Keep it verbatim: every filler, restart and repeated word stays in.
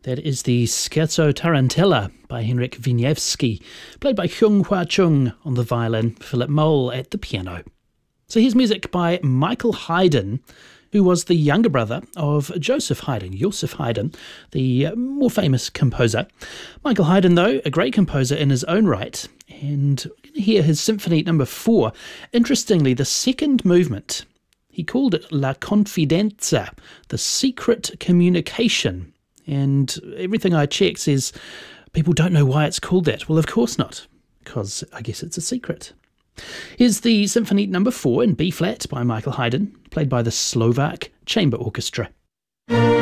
That is the Scherzo Tarantella by Henryk Wieniawski, played by Hyung Hwa Chung on the violin, Philip Mole at the piano. So here's music by Michael Haydn, who was the younger brother of Joseph Haydn, Joseph Haydn, the more famous composer. Michael Haydn, though, a great composer in his own right, and we're going to hear his Symphony Number Four. Interestingly, the second movement, he called it La Confidenza, the secret communication. And everything I check says people don't know why it's called that. Well, of course not, because I guess it's a secret. Here's the Symphony Number Four in B-flat by Michael Haydn, played by the Slovak Chamber Orchestra.